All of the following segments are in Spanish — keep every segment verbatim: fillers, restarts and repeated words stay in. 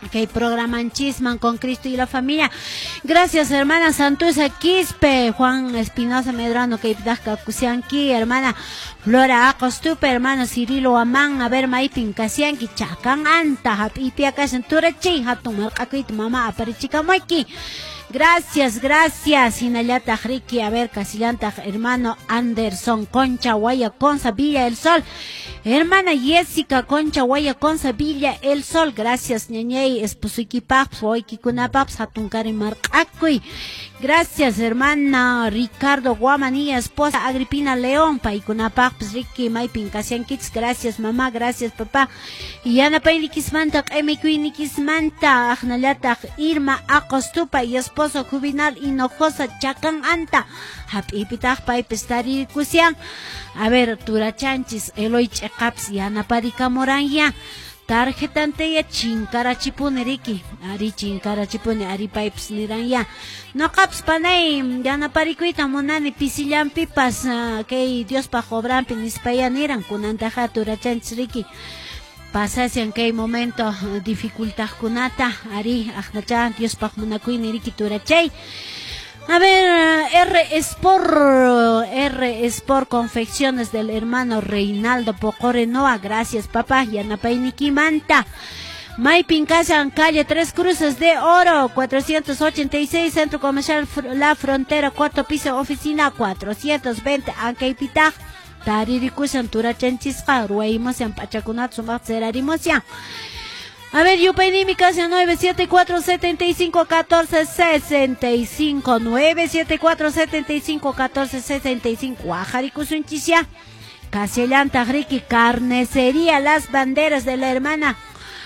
que programan Chisman con Cristo y la familia. Gracias, hermana Santuza Quispe, Juan Espinosa Medrano, que Dajka Kusianki, hermana Flora Acostupe, hermano Cirilo Amán, a ver, Maipin Kasianki, Chacan Anta, Hapipia Casenturachi, Hatumar Akuit, mamá, Aparichica Moiki. Gracias, gracias, Inayata Riki, a ver, Casillanta, hermano Anderson, Concha, Guaya, Conza, Villa, El Sol, hermana Jessica, Concha, Guaya, Conza, Villa, El Sol, gracias, Ñañey, Espusuiki Paps, Oiki Kunapaps, Hatunkari Marcakui, gracias, hermana Ricardo Guamanía, esposa Agripina León, Paikunapaps, Riki, Maipin, Casian Kids, gracias, mamá, gracias, papá, y Ana Painikismanta, Emikuinikismanta, Ajnalata, Irma, Acostupa, y esposa Juvenal Hinojosa Chacan Anta Hapipitah Paipestari Kusian. A ver, Turachanchis Eloy Checaps y Ana Parica Moranya Tarjetante ya Chinkarachipuneriki Ari Chinkarachipune Ari Pipes Niranya No Caps Panay Yana Paricuita Monani Pisillan Pipas que Dios Pajobran Pinispayan Iran Kunantaja Turachanchis Riki. Pasasian que hay momento dificultad kunata ari ajnacha Dios pajmunakuy niriki turachay. A ver, R Sport, R Sport Confecciones del hermano Reinaldo Pocore Noa, gracias papá, Yanapainiki Manta. Maipin Casan, calle Tres Cruces de Oro, cuatrocientos ochenta y seis, Centro Comercial La Frontera, cuarto piso, oficina cuatrocientos veinte, Ancaipitaj. Taririkusan Turachanchis Ruaimos en Pachacunat Sumat Serarimosian. A ver, Yupaini mi casa nueve siete cuatro siete cinco uno cuatro seis cinco nueve siete cuatro siete cinco uno cuatro seis cinco Guajarikusunchisia. Casellanta Riki Carnicería Las Banderas de la hermana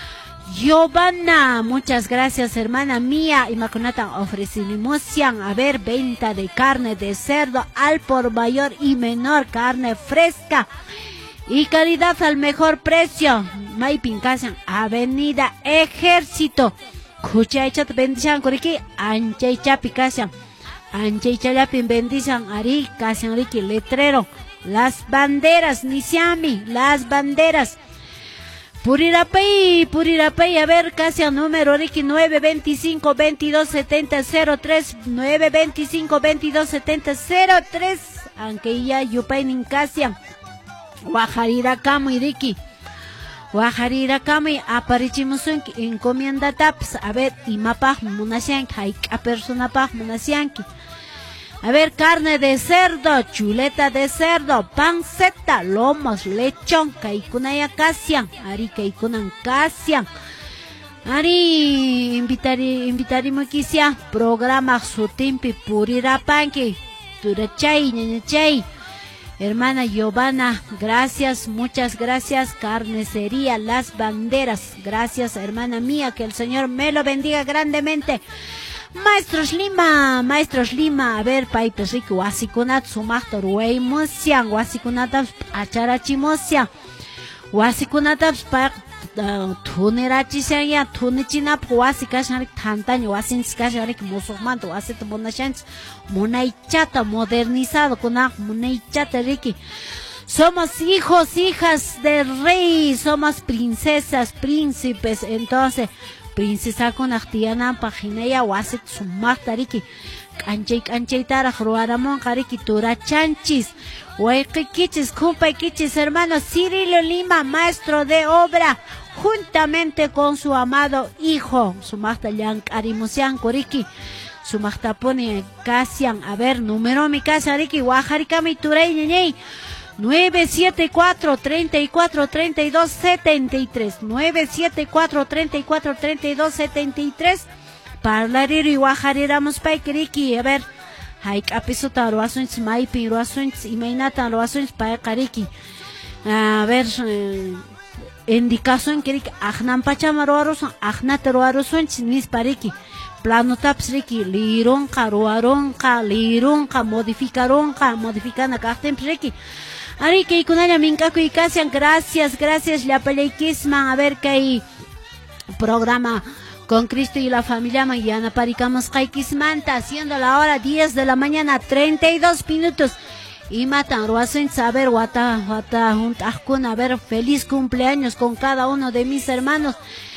Giovanna, muchas gracias hermana mía. Inmaculata ofrecimos a ver venta de carne de cerdo al por mayor y menor, carne fresca y calidad al mejor precio. Maipin Casan, Avenida Ejército. Cuchaychat bendición coriki, Anchaycha Picasan, Anchaycha Lapin bendición Ari Casan Riki letrero. Las Banderas, Nisiami, Las Banderas. Purirapay, Purirapay, a ver, casi a número Ricky nueve veinticinco veintidós setenta cero tres, nueve veinticinco veintidós setenta cero tres, aunque ya Yupainin Casia, Guajarira Kami Ricky, Guajarira Kami, aparichimos encomienda taps, a ver, y mapa munasianki, hay a persona pa munasianki. A ver, carne de cerdo, chuleta de cerdo, panceta, lomos, lechón, kaikunaya casian, ari kaikunan casian. Ari invitari invitarimos quisia programa sutimpi purirapanki, turachay, ñañachay. Hermana Giovanna, gracias, muchas gracias. Carnicería Las Banderas, gracias hermana mía, que el Señor me lo bendiga grandemente. Maestros Lima, Maestros Lima, a ver, paipes rico, wasikunat sumachtor, wey musian, wasikunataps, acharachimosian, wasikunataps, pa, tunirachisian ya, tunichinap, wasikasharik, tantaño, wasinskasharik, musulmanto, wasit monachans, monaichata, modernizado, kunak, monaichata, riki. Somos hijos, hijas del rey, somos princesas, príncipes, entonces, princesa con actiana pagineya wasit sumaktariki kanchay kanchay tara ruaramon kariki turachanchis huayqikichis kumpaykichis hermano Cirilo Lima, maestro de obra, juntamente con su amado hijo sumakta llank'arimusian kuriki sumakta pone casian, a ver, número mi casa riki wajarikami turay ñañay nueve siete cuatro, treinta y cuatro, treinta y dos, setenta y tres. nueve siete cuatro, treinta y cuatro, treinta y dos, setenta y tres. Parlarir y guajariramos paikiriki. A ver, haik apisota roasuns maipi roasuns imainata roasuns paikariki. A ver, eh, indicación kiriki ajnan pachama roarusun, ajnata roarusuns nispariki. Plano tapsriki, lironka, roaronka, lironka, modificaronka, modificana kachtempriki. Ari que ikunaya minkaku y casian, gracias, gracias, la peleikisman, a ver que hay programa con Cristo y la familia mañana paricamos kaikismanta, siendo la hora diez de la mañana, treinta y dos minutos. Y matan, ruasen saber, guata, guata, juntajkun, a ver, feliz cumpleaños con cada uno de mis hermanos.